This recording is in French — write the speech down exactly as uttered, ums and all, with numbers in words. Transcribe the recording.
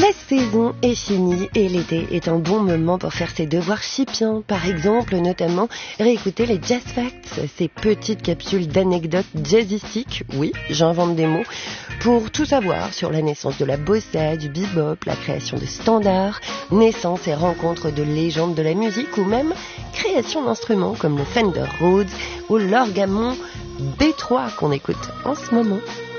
La saison est finie et l'été est un bon moment pour faire ses devoirs chipiens. Par exemple, notamment, réécouter les Jazz Facts, ces petites capsules d'anecdotes jazzistiques, oui, j'invente des mots, pour tout savoir sur la naissance de la bossa, du bebop, la création de standards, naissance et rencontre de légendes de la musique ou même création d'instruments comme le Fender Rhodes ou l'orgamon B trois qu'on écoute en ce moment.